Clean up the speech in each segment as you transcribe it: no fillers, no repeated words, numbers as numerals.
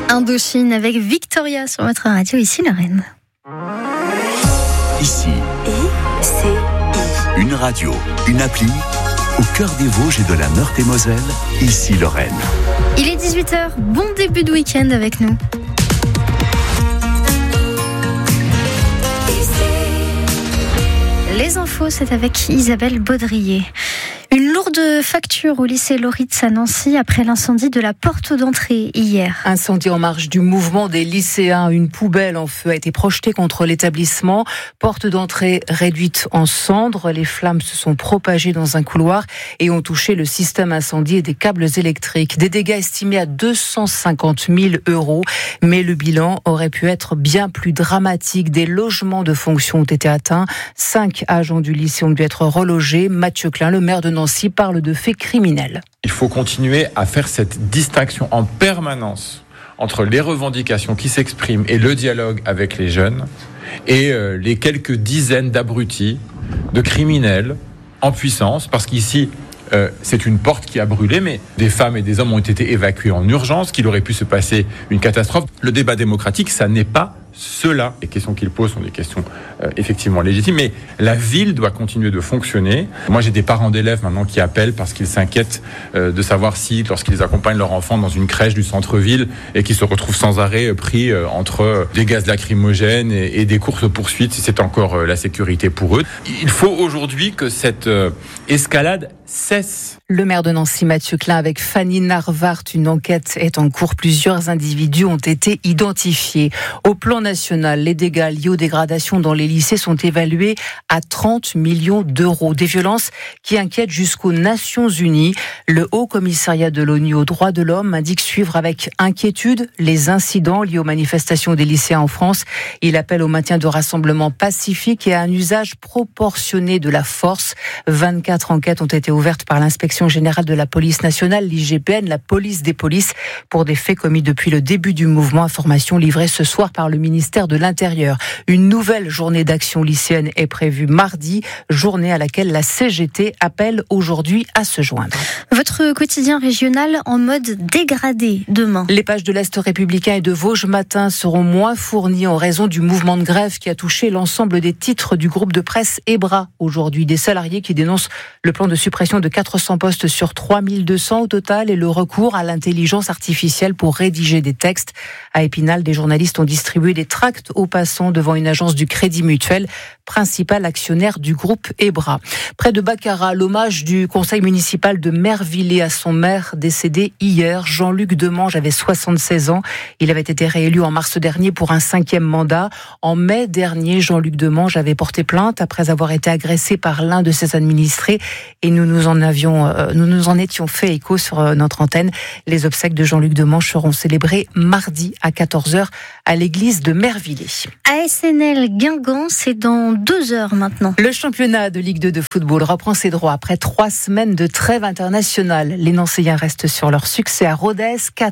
Indochine avec Victoria sur votre radio, ici Lorraine. Ici, ICI. une radio, une appli, au cœur des Vosges et de la Meurthe-et-Moselle, ici Lorraine. Il est 18h, bon début de week-end avec nous. Les infos, c'est avec Isabelle Baudrier. Une lourde facture au lycée Lauritz à Nancy après l'incendie de la porte d'entrée hier. Incendie en marge du mouvement des lycéens. Une poubelle en feu a été projetée contre l'établissement. Porte d'entrée réduite en cendres. Les flammes se sont propagées dans un couloir et ont touché le système incendie et des câbles électriques. Des dégâts estimés à 250 000 €. Mais le bilan aurait pu être bien plus dramatique. Des logements de fonction ont été atteints. 5 agents du lycée ont dû être relogés. Mathieu Klein, le maire de Nancy, parle de faits criminels. Il faut continuer à faire cette distinction en permanence entre les revendications qui s'expriment et le dialogue avec les jeunes et les quelques dizaines d'abrutis, de criminels en puissance, parce qu'ici, c'est une porte qui a brûlé, mais des femmes et des hommes ont été évacués en urgence, qu'il aurait pu se passer une catastrophe. Le débat démocratique, ça n'est pas cela. Les questions qu'il pose sont des questions effectivement légitimes, mais la ville doit continuer de fonctionner. Moi, j'ai des parents d'élèves maintenant qui appellent parce qu'ils s'inquiètent de savoir si, lorsqu'ils accompagnent leur enfant dans une crèche du centre-ville et qu'ils se retrouvent sans arrêt pris entre des gaz lacrymogènes et des courses-poursuites, si c'est encore la sécurité pour eux. Il faut aujourd'hui que cette escalade cesse. Le maire de Nancy, Mathieu Klein, avec Fanny Narvart, une enquête est en cours. Plusieurs individus ont été identifiés. Au plan national, les dégâts liés aux dégradations dans les lycées sont évalués à 30 millions €. Des violences qui inquiètent jusqu'aux Nations Unies. Le Haut Commissariat de l'ONU aux droits de l'homme indique suivre avec inquiétude les incidents liés aux manifestations des lycéens en France. Il appelle au maintien de rassemblements pacifiques et à un usage proportionné de la force. 24 enquêtes ont été ouvertes par l'inspection générale de la police nationale, l'IGPN, la police des polices, pour des faits commis depuis le début du mouvement. Information livrée ce soir par le ministère de l'Intérieur. Une nouvelle journée d'action lycéenne est prévue mardi, journée à laquelle la CGT appelle aujourd'hui à se joindre. Votre quotidien régional en mode dégradé demain. Les pages de l'Est républicain et de Vosges Matin seront moins fournies en raison du mouvement de grève qui a touché l'ensemble des titres du groupe de presse EBRA aujourd'hui. Des salariés qui dénoncent le plan de suppression de 400 postes sur 3200 au total et le recours à l'intelligence artificielle pour rédiger des textes. À Épinal, des journalistes ont distribué des tracts aux passants devant une agence du Crédit Mutuel, principal actionnaire du groupe EBRA. Près de Baccarat, l'hommage du conseil municipal de Mervillers à son maire décédé hier. Jean-Luc Demange avait 76 ans. Il avait été réélu en mars dernier pour un 5e mandat. En mai dernier, Jean-Luc Demange avait porté plainte après avoir été agressé par l'un de ses administrés et nous nous en étions fait écho sur notre antenne. Les obsèques de Jean-Luc Demange seront célébrées mardi à 14h à l'église de Mervillers. ASNL Guingamp, c'est dans 2 heures maintenant. Le championnat de Ligue 2 de football reprend ses droits après 3 semaines de trêve internationale. Les Nancéiens restent sur leur succès à Rodez,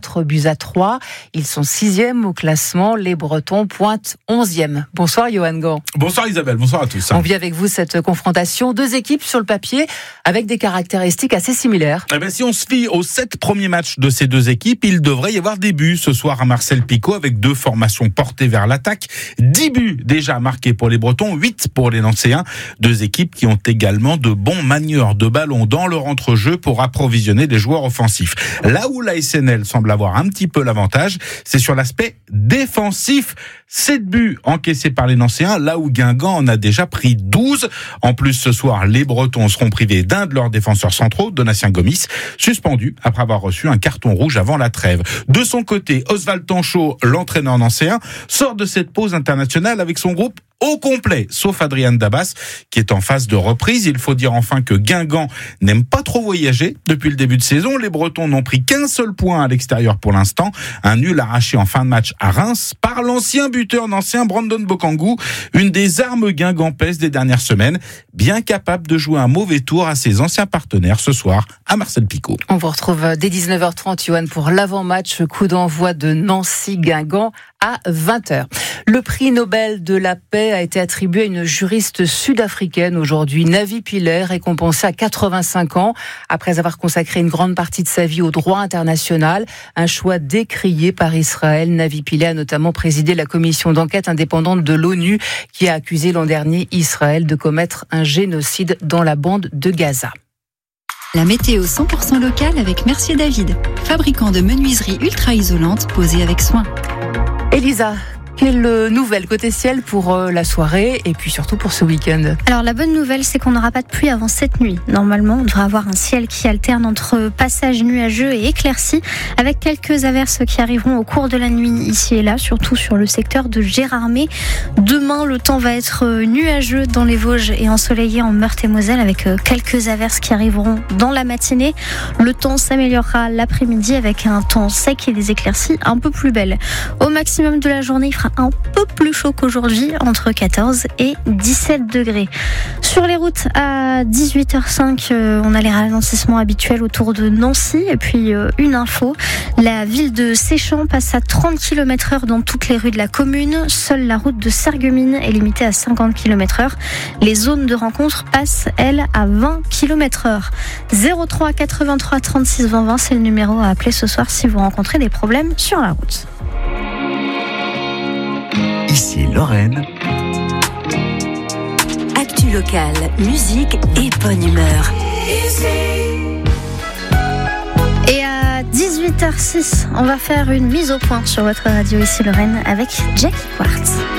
4-3. Ils sont 6e au classement. Les Bretons pointent 11e. Bonsoir Johan Gant. Bonsoir Isabelle, bonsoir à tous. On vit avec vous cette confrontation. 2 équipes sur le papier avec des caractéristiques assez similaires. Si on se fie aux 7 premiers matchs de ces 2 équipes, il devrait y avoir des buts ce soir à Marcel-Picot avec 2 formations portées vers l'attaque. 10 buts déjà marqués pour les Bretons, 8 pour les Nancéens. 2 équipes qui ont également de bons manieurs de ballon dans leur entrejeu pour approvisionner les joueurs offensifs. Là où la SNL semble avoir un petit peu l'avantage, c'est sur l'aspect défensif. 7 buts encaissés par les Nancéens, là où Guingamp en a déjà pris 12. En plus, ce soir, les Bretons seront privés d'un de leurs défenseurs centraux, Donatien Gomis, suspendu après avoir reçu un carton rouge avant la trêve. De son côté, Oswald Tanchot, l'entraîneur nancéen, sort de cette pause internationale avec son groupe au complet, sauf Adrien Dabas, qui est en phase de reprise. Il faut dire enfin que Guingamp n'aime pas trop voyager depuis le début de saison. Les Bretons n'ont pris qu'un seul point à l'extérieur pour l'instant. Un nul arraché en fin de match à Reims par l'ancien buteur nancéen Brandon Bokangou, une des armes guingampaises des dernières semaines, bien capable de jouer un mauvais tour à ses anciens partenaires ce soir à Marcel-Picot. On vous retrouve dès 19h30, Johan, pour l'avant-match, coup d'envoi de Nancy-Guingamp à 20h. Le prix Nobel de la paix Degré a été attribué à une juriste sud-africaine aujourd'hui. Navi Pillay, récompensée à 85 ans après avoir consacré une grande partie de sa vie au droit international. Un choix décrié par Israël. Navi Pillay a notamment présidé la commission d'enquête indépendante de l'ONU qui a accusé l'an dernier Israël de commettre un génocide dans la bande de Gaza. La météo 100% locale avec Mercier David, fabricant de menuiseries ultra isolantes posées avec soin. Elisa, quelle nouvelle côté ciel pour la soirée et puis surtout pour ce week-end? Alors la bonne nouvelle, c'est qu'on n'aura pas de pluie avant cette nuit. Normalement, on devrait avoir un ciel qui alterne entre passages nuageux et éclaircis, avec quelques averses qui arriveront au cours de la nuit ici et là, surtout sur le secteur de Gérardmer. Demain, le temps va être nuageux dans les Vosges et ensoleillé en Meurthe-et-Moselle, avec quelques averses qui arriveront dans la matinée. Le temps s'améliorera l'après-midi avec un temps sec et des éclaircies un peu plus belles. Au maximum de la journée, il fera un peu plus chaud qu'aujourd'hui, entre 14 et 17 degrés. Sur les routes, à 18h05, on a les ralentissements habituels autour de Nancy. Et puis, une info, la ville de Séchamps passe à 30 km/h dans toutes les rues de la commune. Seule la route de Sarreguemines est limitée à 50 km/h. Les zones de rencontre passent, elles, à 20 km/h. 03 83 36 20 20, c'est le numéro à appeler ce soir si vous rencontrez des problèmes sur la route. Ici Lorraine. Actu locale, musique et bonne humeur. Et à 18h06, on va faire une mise au point sur votre radio Ici Lorraine avec Jackie Quartz.